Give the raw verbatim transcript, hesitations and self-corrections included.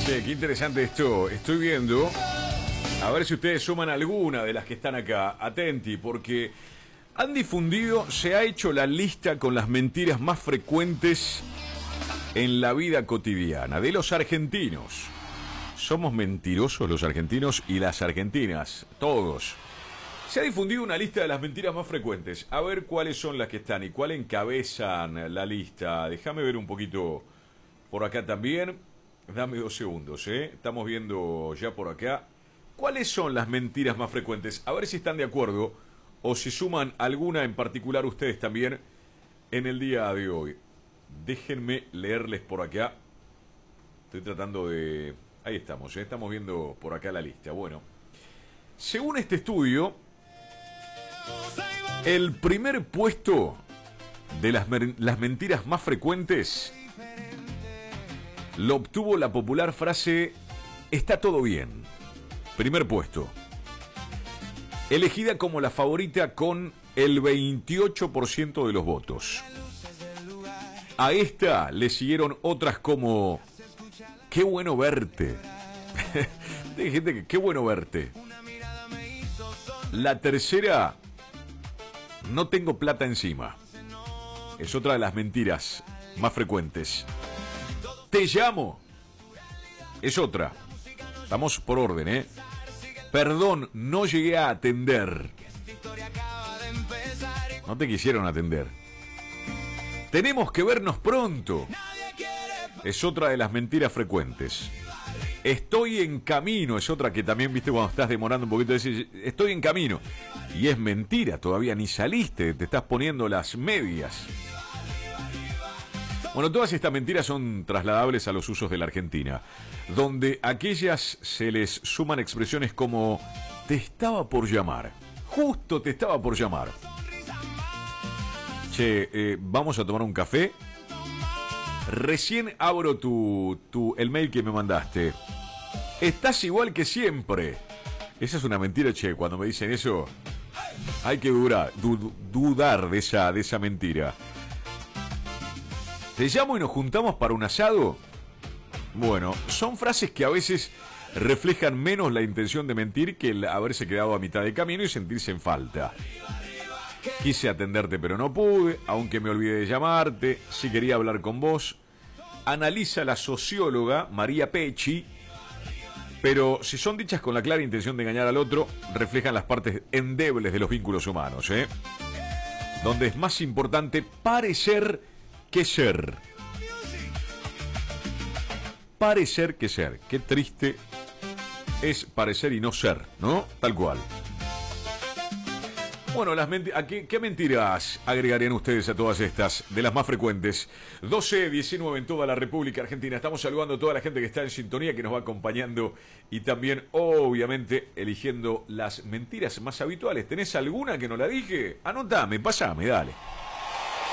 Che, qué interesante esto. Estoy viendo. A ver si ustedes suman alguna de las que están acá. Atenti, porque han difundido, se ha hecho la lista con las mentiras más frecuentes en la vida cotidiana de los argentinos. Somos mentirosos los argentinos y las argentinas, todos. Se ha difundido una lista de las mentiras más frecuentes. A ver cuáles son las que están y cuál encabezan la lista. Déjame ver un poquito por acá también. Dame dos segundos, ¿eh? Estamos viendo ya por acá. ¿Cuáles son las mentiras más frecuentes? A ver si están de acuerdo o si suman alguna en particular ustedes también en el día de hoy. Déjenme leerles por acá. Estoy tratando de... Ahí estamos, ¿eh? Estamos viendo por acá la lista. Bueno, según este estudio, el primer puesto de las, las mentiras más frecuentes lo obtuvo la popular frase "está todo bien". Primer puesto. Elegida como la favorita con el veintiocho por ciento de los votos. A esta le siguieron otras como "qué bueno verte". Hay gente que "qué bueno verte". La tercera, "no tengo plata encima". Es otra de las mentiras más frecuentes. "Te llamo". Es otra. Estamos por orden, ¿eh? "Perdón, no llegué a atender". No te quisieron atender. "Tenemos que vernos pronto". Es otra de las mentiras frecuentes. "Estoy en camino". Es otra que también, viste, cuando estás demorando un poquito, decís "estoy en camino". Y es mentira, todavía ni saliste, te estás poniendo las medias. Bueno, todas estas mentiras son trasladables a los usos de la Argentina, donde a aquellas se les suman expresiones como "te estaba por llamar". Justo te estaba por llamar. Che, eh, ¿vamos a tomar un café? Recién abro tu, tu, el mail que me mandaste. "Estás igual que siempre". Esa es una mentira, che. Cuando me dicen eso, hay que dudar, du, dudar de esa, de esa mentira. "Te llamo y nos juntamos para un asado". Bueno, son frases que a veces reflejan menos la intención de mentir que el haberse quedado a mitad de camino y sentirse en falta. "Quise atenderte pero no pude, aunque me olvidé de llamarte, sí quería hablar con vos". Analiza la socióloga María Pecci, pero si son dichas con la clara intención de engañar al otro, reflejan las partes endebles de los vínculos humanos, ¿eh? Donde es más importante parecer que ser. Parecer que ser. Qué triste es parecer y no ser, ¿no? Tal cual. Bueno, las menti- ¿a qué, qué mentiras agregarían ustedes a todas estas, de las más frecuentes? doce diecinueve en toda la República Argentina. Estamos saludando a toda la gente que está en sintonía, que nos va acompañando y también, obviamente, eligiendo las mentiras más habituales. ¿Tenés alguna que no la dije? Anotame, pasame, dale.